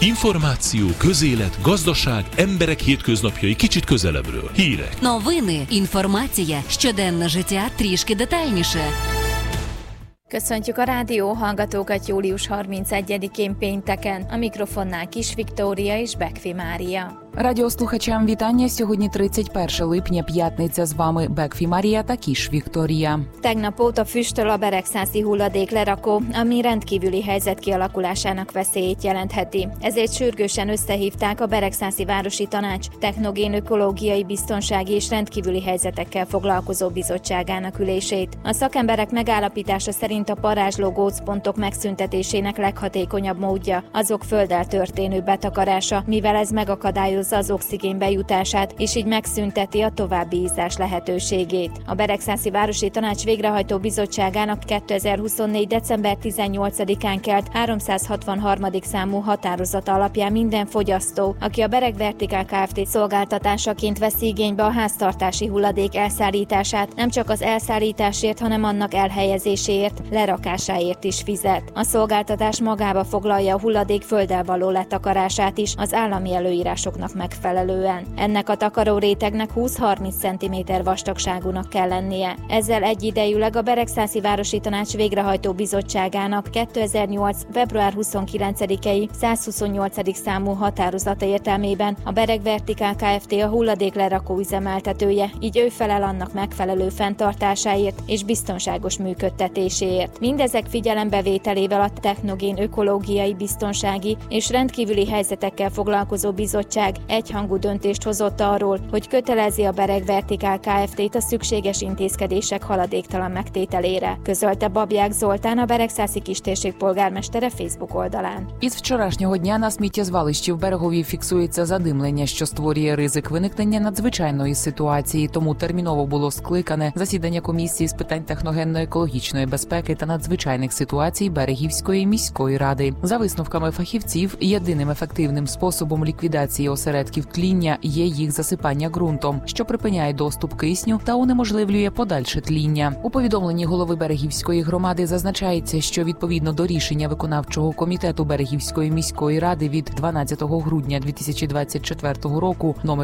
Információ, közélet, gazdaság, emberek hétköznapjai kicsit közelebbről. Hírek. Новини, інформація, щоденне життя трішки детальніше. Köszöntjük a rádió hallgatókat július 31-én pénteken. A mikrofonnál Kis Viktória és Bekfi Mária. Радіослухачам вітання. Сьогодні 31 липня, п'ятниця. З вами Бекфі Марія та Кіш Вікторія. Tegnap óta füstöl a beregszászi hulladéklerakó, ami rendkívüli helyzet kialakulásának veszélyét jelentheti. Ezért sürgősen összehívták a Beregszászi Városi Tanács Technogén Ökológiai Biztonsági és Rendkívüli Helyzetekkel foglalkozó bizottságának ülését. A szakemberek megállapítása szerint a parázsló gócpontok megszüntetésének leghatékonyabb módja azok földdel történő betakarása, mivel ez megakadályozza az oxigén bejutását, és így megszünteti a további izzás lehetőségét. A Beregszászi Városi Tanács végrehajtó bizottságának 2024. december 18-án kelt 363. számú határozata alapján minden fogyasztó, aki a Bereg Vertikál Kft. Szolgáltatásaként veszi igénybe a háztartási hulladék elszállítását, nem csak az elszállításért, hanem annak elhelyezéséért, lerakásáért is fizet. A szolgáltatás magába foglalja a hulladék földdel való letakarását is az állami előírásoknak megfelelően. Ennek a takarórétegnek 20-30 cm vastagságúnak kell lennie. Ezzel egyidejűleg a Beregszászi Városi Tanács végrehajtó bizottságának 2008. február 29-i 128. számú határozata értelmében a Bereg Vertikál Kft. A hulladéklerakó üzemeltetője, így ő felel annak megfelelő fenntartásáért és biztonságos működtetéséért. Mindezek figyelembevételével a Technogén Ökológiai Biztonsági és Rendkívüli Helyzetekkel foglalkozó bizottság egyhangú döntést hozott arról, hogy kötelezi a Bereg Vertikál Kft. A szükséges intézkedések haladéktalan megtételére, közölte Babják Zoltán, a Beregszászi kistérség polgármestere Facebook oldalán. Із вчорашнього дня на сміттєзвалищі в Берегові фіксується задимлення, що створює ризик виникнення надзвичайної ситуації, тому терміново було скликане засідання комісії з питань техногенно-екологічної безпеки та надзвичайних ситуацій Берегівської міської ради. За висновками фахівців, єдиним ефективним способом ліквідації осередків тління є їх засипання ґрунтом, що припиняє доступ кисню та унеможливлює подальше тління. У повідомленні голови Берегівської громади зазначається, що відповідно до рішення виконавчого комітету Берегівської міської ради від 12 грудня 2024 року номер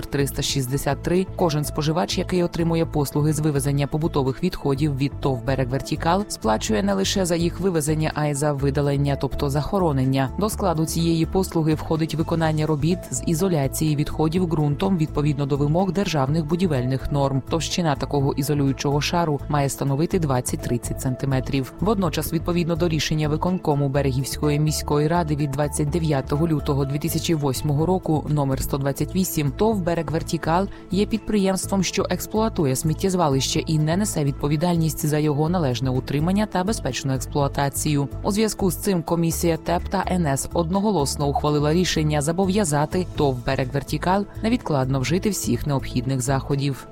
363, кожен споживач, який отримує послуги з вивезення побутових відходів від ТОВ «Берег Вертикал», сплачує не лише за їх вивезення, а й за видалення, тобто захоронення. До складу цієї послуги входить виконання робіт з ізоляції відходів ґрунтом відповідно до вимог державних будівельних норм. Товщина такого ізолюючого шару має становити 20-30 см. Водночас, відповідно до рішення виконкому Берегівської міської ради від 29 лютого 2008 року номер 128, ТОВ «Берег Вертикал» є підприємством, що експлуатує сміттєзвалище і не несе відповідальність за його належне утримання та безпечну експлуатацію. У зв'язку з цим комісія ТЕП та НС одноголосно ухвалила рішення зобов'язати ТОВ «Берег Вертикал» невідкладно вжити всіх необхідних заходів.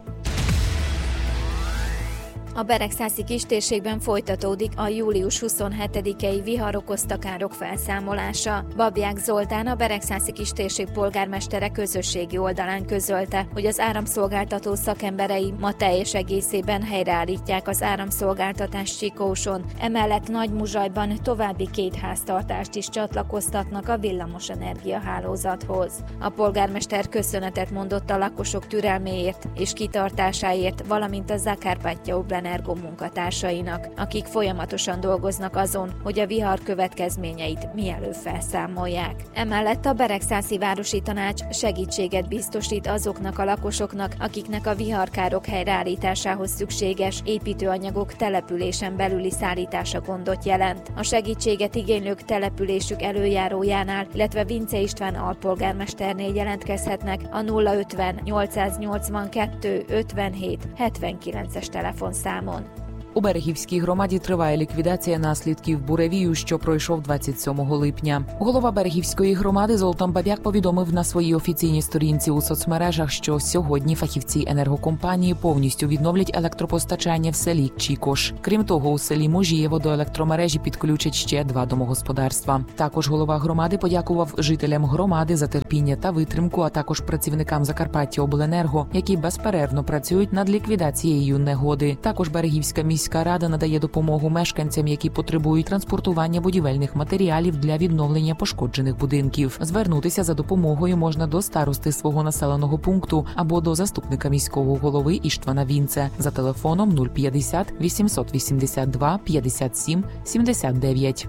A Beregszászi kistérségben folytatódik a július 27-i vihar okozta károk felszámolása. Babják Zoltán, a Beregszászi kistérség polgármestere közösségi oldalán közölte, hogy az áramszolgáltató szakemberei ma teljes egészében helyreállítják az áramszolgáltatást Csikóson. Emellett Nagymuzsajban további 2 háztartást is csatlakoztatnak a villamosenergia hálózathoz. A polgármester köszönetet mondott a lakosok türelméért és kitartásáért, valamint a Zakarpattia Oblenergo munkatársainak, akik folyamatosan dolgoznak azon, hogy a vihar következményeit mielőbb felszámolják. Emellett a Beregszászi Városi Tanács segítséget biztosít azoknak a lakosoknak, akiknek a viharkárok helyreállításához szükséges építőanyagok településen belüli szállítása gondot jelent. A segítséget igénylők településük előjárójánál, illetve Vince István alpolgármesternél jelentkezhetnek a 050 882 57 79-es telefonszámon. У Берегівській громаді триває ліквідація наслідків буревію, що пройшов 27 липня. Голова Берегівської громади Золтан Бабяк повідомив на своїй офіційній сторінці у соцмережах, що сьогодні фахівці енергокомпанії повністю відновлять електропостачання в селі Чікош. Крім того, у селі Можієво до електромережі підключать ще 2 домогосподарства. Також голова громади подякував жителям громади за терпіння та витримку, а також працівникам Закарпаття Обленерго, які безперервно працюють над ліквідацією негоди. Також Берегівська міська міська рада надає допомогу мешканцям, які потребують транспортування будівельних матеріалів для відновлення пошкоджених будинків. Звернутися за допомогою можна до старости свого населеного пункту або до заступника міського голови Іштвана Вінце за телефоном 050 882 57 79.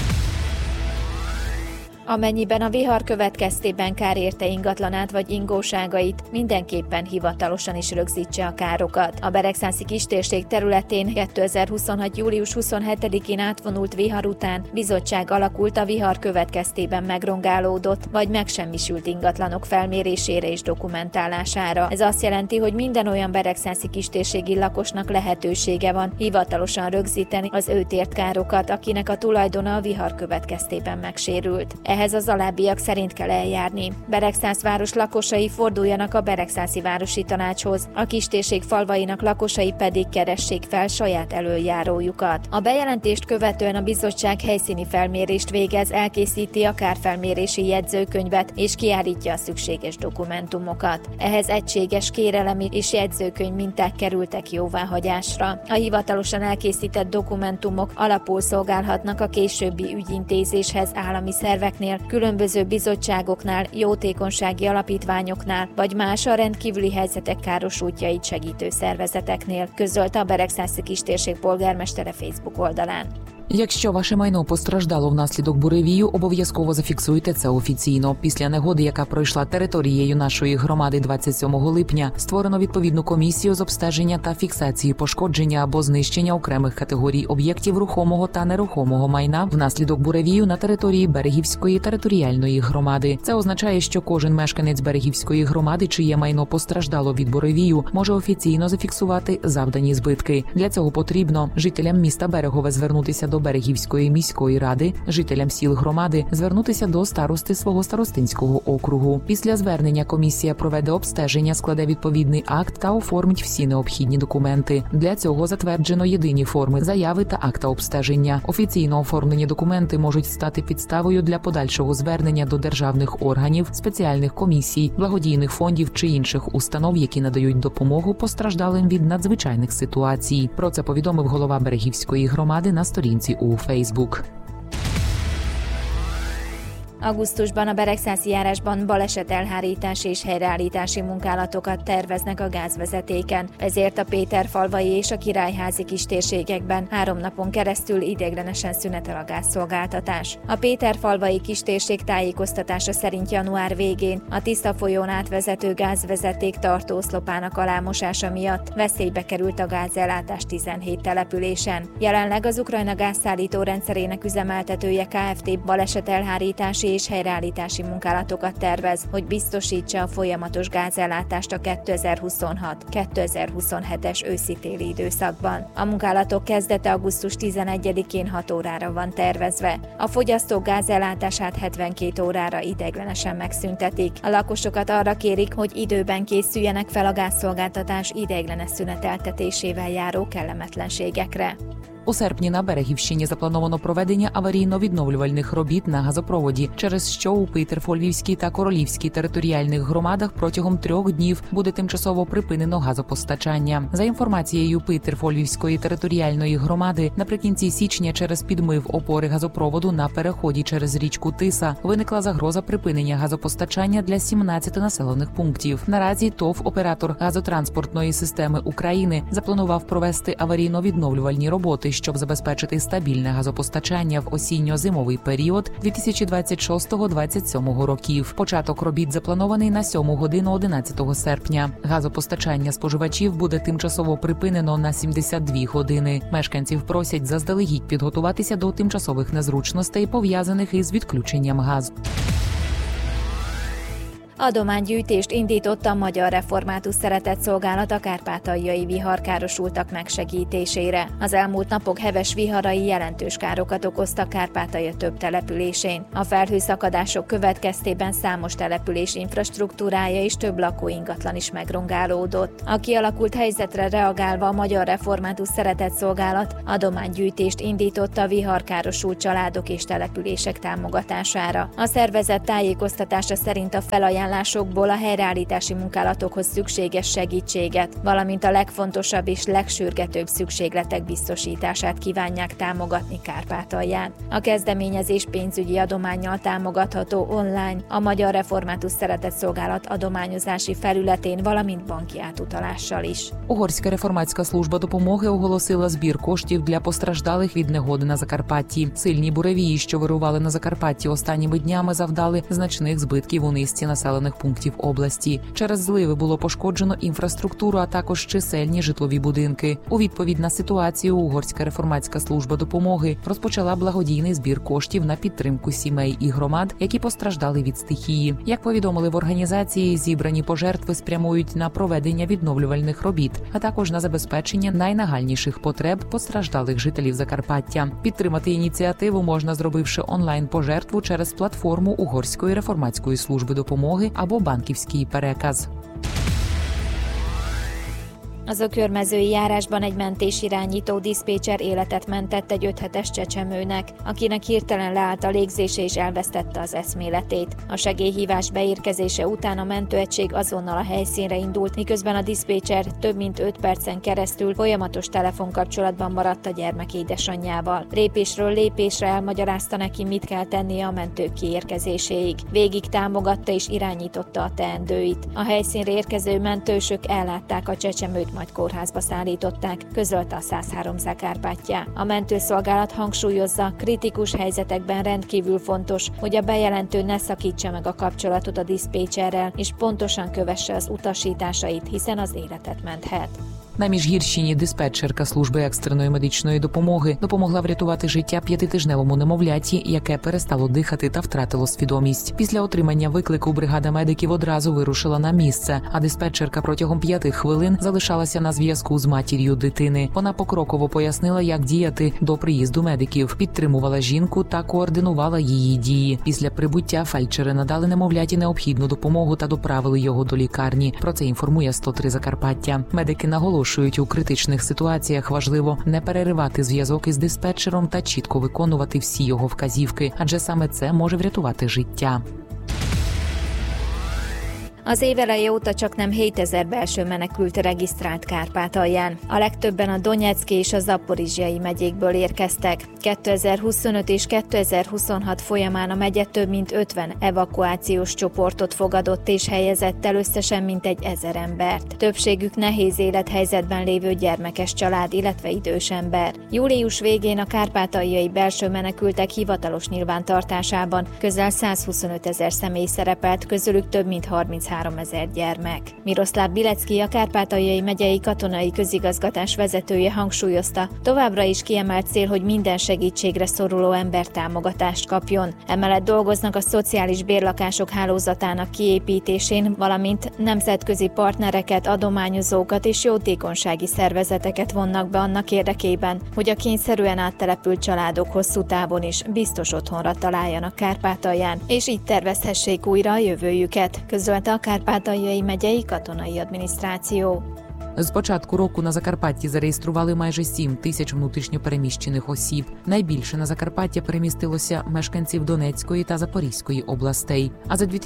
Amennyiben a vihar következtében kár érte ingatlanát vagy ingóságait, mindenképpen hivatalosan is rögzítse a károkat. A Beregszászi kistérség területén 2026. július 27-én átvonult vihar után bizottság alakult a vihar következtében megrongálódott vagy megsemmisült ingatlanok felmérésére és dokumentálására. Ez azt jelenti, hogy minden olyan beregszászi kistérségi lakosnak lehetősége van hivatalosan rögzíteni az őt ért károkat, akinek a tulajdona a vihar következtében megsérült. Ehhez az alábbiak szerint kell eljárni. Beregszász város lakosai forduljanak a Beregszászi Városi Tanácshoz, a kistérség falvainak lakosai pedig keressék fel saját elöljárójukat. A bejelentést követően a bizottság helyszíni felmérést végez, elkészíti a kárfelmérési jegyzőkönyvet és kiállítja a szükséges dokumentumokat. Ehhez egységes kérelemi és jegyzőkönyv minták kerültek jóváhagyásra. A hivatalosan elkészített dokumentumok alapul szolgálhatnak a későbbi ügyintézéshez állami szerveknél, különböző bizottságoknál, jótékonysági alapítványoknál, vagy más a rendkívüli helyzetek károsultjait segítő szervezeteknél, közölte a Beregszászi kistérség polgármestere Facebook oldalán. Якщо ваше майно постраждало внаслідок буревію, обов'язково зафіксуйте це офіційно. Після негоди, яка пройшла територією нашої громади 27 липня, створено відповідну комісію з обстеження та фіксації пошкодження або знищення окремих категорій об'єктів рухомого та нерухомого майна внаслідок буревію на території Берегівської територіальної громади. Це означає, що кожен мешканець Берегівської громади, чиє майно постраждало від буревію, може офіційно зафіксувати завдані збитки. Для цього потрібно жителям міста Берегове звернутися до Берегівської міської ради, жителям сіл громади звернутися до старости свого старостинського округу. Після звернення комісія проведе обстеження, складе відповідний акт та оформить всі необхідні документи. Для цього затверджено єдині форми заяви та акта обстеження. Офіційно оформлені документи можуть стати підставою для подальшого звернення до державних органів, спеціальних комісій, благодійних фондів чи інших установ, які надають допомогу постраждалим від надзвичайних ситуацій. Про це повідомив голова Берегівської громади на сторінці у Facebook. Augusztusban a beregszászi járásban balesetelhárítási és helyreállítási munkálatokat terveznek a gázvezetéken, ezért a Péterfalvai és a Királyházi kistérségekben 3 napon keresztül ideiglenesen szünetel a gázszolgáltatás. A Péterfalvai kistérség tájékoztatása szerint január végén a Tiszta folyón átvezető gázvezeték tartóoszlopának alámosása miatt veszélybe került a gázellátás 17 településen. Jelenleg az Ukrajna gázszállító rendszerének üzemeltetője Kft. Balesetelhárítási és helyreállítási munkálatokat tervez, hogy biztosítsa a folyamatos gázellátást a 2026-2027-es őszi-téli időszakban. A munkálatok kezdete augusztus 11-én 6 órára van tervezve. A fogyasztók gázellátását 72 órára ideiglenesen megszüntetik. A lakosokat arra kérik, hogy időben készüljenek fel a gázszolgáltatás ideiglenes szüneteltetésével járó kellemetlenségekre. У серпні на Берегівщині заплановано проведення аварійно-відновлювальних робіт на газопроводі, через що у Петерфольвівській та Королівській територіальних громадах протягом 3 днів буде тимчасово припинено газопостачання. За інформацією Петерфольвівської територіальної громади, наприкінці січня через підмив опори газопроводу на переході через річку Тиса виникла загроза припинення газопостачання для 17 населених пунктів. Наразі ТОВ «Оператор газотранспортної системи України» запланував провести аварійно-відновлювальні роботи, щоб забезпечити стабільне газопостачання в осінньо-зимовий період 2026-2027 років. Початок робіт запланований на 7 годину 11 серпня. Газопостачання споживачів буде тимчасово припинено на 72 години. Mешканців просять заздалегідь підготуватися до тимчасових незручностей, пов'язаних із відключенням газу. Adománygyűjtést indított a Magyar Református Szeretetszolgálat a kárpátaljai viharkárosultak megsegítésére. Az elmúlt napok heves viharai jelentős károkat okoztak Kárpátalja több településén. A felhőszakadások következtében számos település infrastruktúrája és több lakóingatlan is megrongálódott. A kialakult helyzetre reagálva a Magyar Református Szeretetszolgálat adománygyűjtést indított a viharkárosult családok és települések támogatására. A szervezet tájékoztatása szerint a felajánlás ajánlásokból a helyreállítási munkálatokhoz szükséges segítséget, valamint a legfontosabb és legsürgetőbb szükségletek biztosítását kívánják támogatni Kárpátalján. A kezdeményezés pénzügyi adománnyal támogatható online a Magyar Református Szeretetszolgálat adományozási felületén, valamint banki átutalással is. Угорська реформатська служба допомоги оголосила збір коштів для постраждалих від негоди на Закарпатті. Сильні буревії, що вирували на Закарпатті останніми днями, завдали значних збитків у низці населених пунктів області. Через зливи було пошкоджено інфраструктуру, а також чисельні житлові будинки. У відповідь на ситуацію Угорська реформатська служба допомоги розпочала благодійний збір коштів на підтримку сімей і громад, які постраждали від стихії. Як повідомили в організації, зібрані пожертви спрямують на проведення відновлювальних робіт, а також на забезпечення найнагальніших потреб постраждалих жителів Закарпаття. Підтримати ініціативу можна, зробивши онлайн-пожертву через платформу Угорської реформатської служби допомоги або банківський переказ. Az Ökörmezői járásban egy mentésirányító diszpécser életet mentett egy 5 hetes csecsemőnek, akinek hirtelen leállt a légzése és elvesztette az eszméletét. A segélyhívás beérkezése után a mentőegység azonnal a helyszínre indult, miközben a diszpécser több mint 5 percen keresztül folyamatos telefonkapcsolatban maradt a gyermek édesanyjával. Lépésről lépésre elmagyarázta neki, mit kell tennie a mentők kiérkezéséig. Végig támogatta és irányította a teendőit. A helyszínre érkező mentősök ellátták a csecsemőt, majd kórházba szállították, közölte a 103 Zakárpáttya. A mentőszolgálat hangsúlyozza, kritikus helyzetekben rendkívül fontos, hogy a bejelentő ne szakítsa meg a kapcsolatot a diszpécserrel, és pontosan kövesse az utasításait, hiszen az életet menthet. На Міжгірщині диспетчерка служби екстреної медичної допомоги допомогла врятувати життя 5-тижневому немовляті, яке перестало дихати та втратило свідомість. Після отримання виклику бригада медиків одразу вирушила на місце, а диспетчерка протягом 5 хвилин залишалася на зв'язку з матір'ю дитини. Вона покроково пояснила, як діяти до приїзду медиків, підтримувала жінку та координувала її дії. Після прибуття фельдшери надали немовляті необхідну допомогу та доправили його до лікарні. Про це інформує 103 Закарпаття. Медики наголошують, у критичних ситуаціях важливо не переривати зв'язок із диспетчером та чітко виконувати всі його вказівки, адже саме це може врятувати життя. Az év eleje óta csaknem 7000 belső menekült regisztrált Kárpátalján. A legtöbben a Donyeck és a Zaporizsjai megyékből érkeztek. 2025 és 2026 folyamán a megye több mint 50 evakuációs csoportot fogadott és helyezett el összesen mintegy 1000 embert. Többségük nehéz élethelyzetben lévő gyermekes család, illetve idős ember. Július végén a kárpátaljai belső menekültek hivatalos nyilvántartásában közel 125 000 személy szerepelt, közülük több mint 33 000 gyermek. Miroszláv Bilecki, a Kárpátaljai megyei katonai közigazgatás vezetője hangsúlyozta, továbbra is kiemelt cél, hogy minden segítségre szoruló ember támogatást kapjon. Emellett dolgoznak a szociális bérlakások hálózatának kiépítésén, valamint nemzetközi partnereket, adományozókat és jótékonysági szervezeteket vonnak be annak érdekében, hogy a kényszerűen áttelepült családok hosszú távon is biztos otthonra találjanak Kárpátalján, és így tervezhessék újra a jövőjüket, közölte a Kárpátaljai megyei katonai adminisztráció. З початку року на Закарпатті зареєстрували майже 7 тисяч внутрішньопереміщених осіб. Найбільше на Закарпаття перемістилося мешканців Донецької та Запорізької областей. А за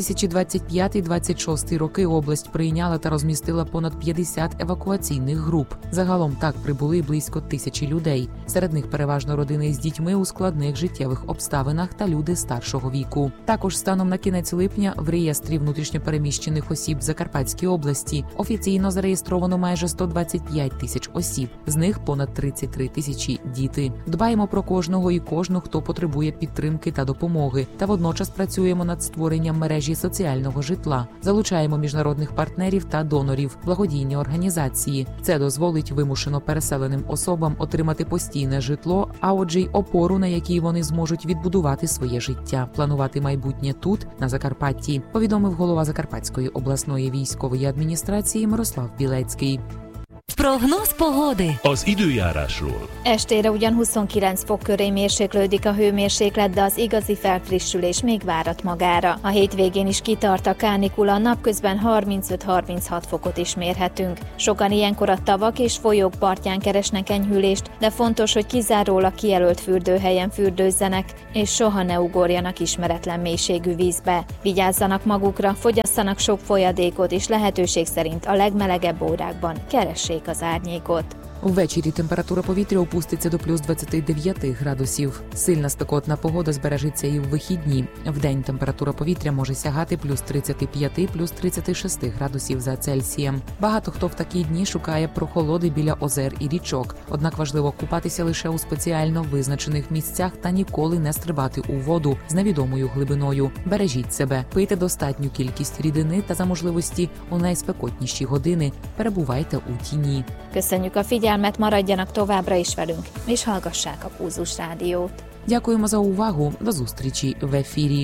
2025-26 роки область прийняла та розмістила понад 50 евакуаційних груп. Загалом так прибули близько 1000 людей. Серед них переважно родини з дітьми у складних життєвих обставинах та люди старшого віку. Також станом на кінець липня в реєстрі внутрішньопереміщених осіб в Закарпатській області офіційно зареєстровано майже 125 тисяч осіб, з них понад 33 тисячі – діти. Дбаємо про кожного і кожну, хто потребує підтримки та допомоги, та водночас працюємо над створенням мережі соціального житла, залучаємо міжнародних партнерів та донорів, благодійні організації. Це дозволить вимушено переселеним особам отримати постійне житло, а отже й опору, на якій вони зможуть відбудувати своє життя, планувати майбутнє тут, на Закарпатті, повідомив голова Закарпатської обласної військової адміністрації Мирослав Білецький. Прогноз pогоди. Az időjárásról. Estére ugyan 29 fok köré mérséklődik a hőmérséklet, de az igazi felfrissülés még várat magára. A hétvégén is kitart a kánikula, napközben 35-36 fokot is mérhetünk. Sokan ilyenkor a tavak és folyók partján keresnek enyhülést, de fontos, hogy kizárólag kijelölt fürdőhelyen fürdőzzenek, és soha ne ugorjanak ismeretlen mélységű vízbe. Vigyázzanak magukra, fogyasszanak sok folyadékot, és lehetőség szerint a legmelegebb órákban keressék az árnyékot. Ввечері температура повітря опуститься до плюс 29 градусів. Сильна спекотна погода збережеться і в вихідні. Вдень температура повітря може сягати плюс 35, плюс 36 градусів за Цельсієм. Багато хто в такі дні шукає прохолоди біля озер і річок. Однак важливо купатися лише у спеціально визначених місцях та ніколи не стрибати у воду з невідомою глибиною. Бережіть себе, пийте достатню кількість рідини та за можливості у найспекотніші години перебувайте у тіні. Köszönjük a figyelmet, maradjanak továbbra is velünk, és hallgassák a Pulzus Rádiót. Дякуємо за увагу. До зустрічі в ефірі.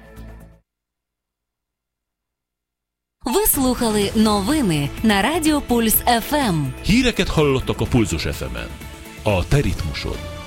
Ви слухали новини на Радіо Пульс ФМ. Híreket hallottak a Pulzus FM-en. A te ritmusod.